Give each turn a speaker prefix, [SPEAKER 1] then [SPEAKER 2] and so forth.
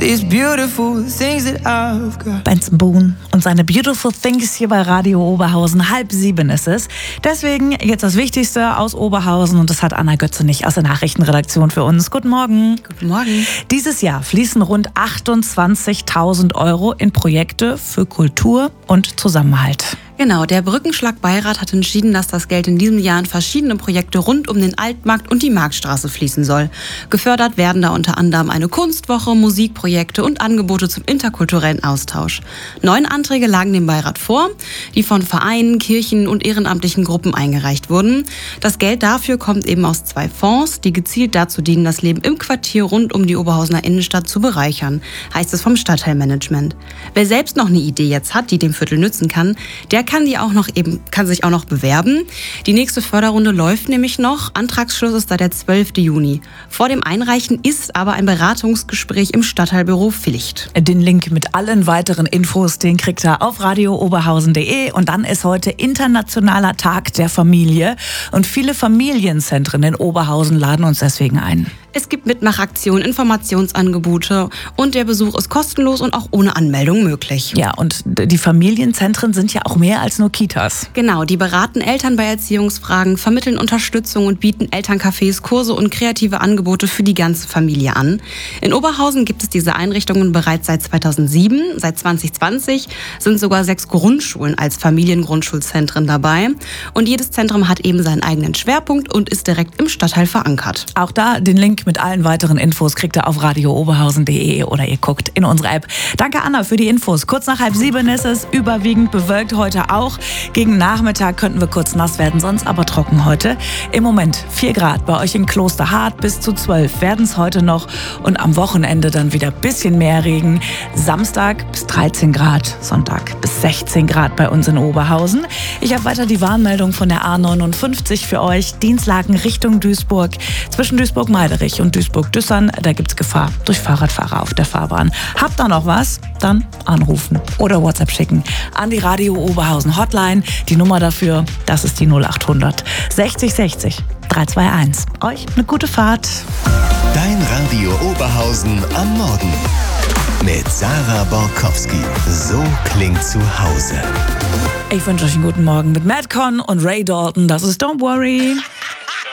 [SPEAKER 1] these beautiful things that I've got.
[SPEAKER 2] Benson Boone und seine Beautiful Things hier bei Radio Oberhausen. 6:30 ist es. Deswegen jetzt das Wichtigste aus Oberhausen und das hat Anna Götzenich aus der Nachrichtenredaktion für uns. Guten Morgen.
[SPEAKER 3] Guten Morgen.
[SPEAKER 2] Dieses Jahr fließen rund 28.000 € in Projekte für Kultur und Zusammenhalt.
[SPEAKER 3] Genau, der Brückenschlag-Beirat hat entschieden, dass das Geld in diesem Jahr in verschiedene Projekte rund um den Altmarkt und die Marktstraße fließen soll. Gefördert werden da unter anderem eine Kunstwoche, Musikprojekte und Angebote zum interkulturellen Austausch. 9 Anträge lagen dem Beirat vor, die von Vereinen, Kirchen und ehrenamtlichen Gruppen eingereicht wurden. Das Geld dafür kommt eben aus 2 Fonds, die gezielt dazu dienen, das Leben im Quartier rund um die Oberhausener Innenstadt zu bereichern, heißt es vom Stadtteilmanagement. Wer selbst noch eine Idee jetzt hat, die dem Viertel nützen kann, der kann sich auch noch bewerben. Die nächste Förderrunde läuft nämlich noch. Antragsschluss ist da der 12. Juni. Vor dem Einreichen ist aber ein Beratungsgespräch im Stadtteilbüro Pflicht.
[SPEAKER 2] Den Link mit allen weiteren Infos, den kriegt ihr auf radiooberhausen.de. Und dann ist heute Internationaler Tag der Familie. Und viele Familienzentren in Oberhausen laden uns deswegen ein.
[SPEAKER 3] Es gibt Mitmachaktionen, Informationsangebote und der Besuch ist kostenlos und auch ohne Anmeldung möglich.
[SPEAKER 2] Ja, und die Familienzentren sind ja auch mehr als nur Kitas.
[SPEAKER 3] Genau, die beraten Eltern bei Erziehungsfragen, vermitteln Unterstützung und bieten Elterncafés, Kurse und kreative Angebote für die ganze Familie an. In Oberhausen gibt es diese Einrichtungen bereits seit 2007. Seit 2020 sind sogar 6 Grundschulen als Familiengrundschulzentren dabei. Und jedes Zentrum hat eben seinen eigenen Schwerpunkt und ist direkt im Stadtteil verankert.
[SPEAKER 2] Auch da den Link mit allen weiteren Infos kriegt ihr auf radiooberhausen.de oder ihr guckt in unsere App. Danke Anna für die Infos. Kurz nach 6:30 ist es, überwiegend bewölkt heute auch. Gegen Nachmittag könnten wir kurz nass werden, sonst aber trocken heute. Im Moment 4 Grad bei euch in Klosterhardt, bis zu 12 werden es heute noch und am Wochenende dann wieder ein bisschen mehr Regen. Samstag bis 13 Grad, Sonntag bis 16 Grad bei uns in Oberhausen. Ich habe weiter die Warnmeldung von der A59 für euch. Dienstlaken Richtung Duisburg, zwischen Duisburg-Meiderich und Duisburg-Düssern, da gibt's Gefahr durch Fahrradfahrer auf der Fahrbahn. Habt ihr noch was? Dann anrufen oder WhatsApp schicken an die Radio Oberhausen Hotline. Die Nummer dafür, das ist die 0800 60 60 321. Euch eine gute Fahrt.
[SPEAKER 4] Dein Radio Oberhausen am Morgen. Mit Sarah Borkowski. So klingt zu Hause.
[SPEAKER 2] Ich wünsche euch einen guten Morgen mit Madcon und Ray Dalton. Das ist Don't Worry.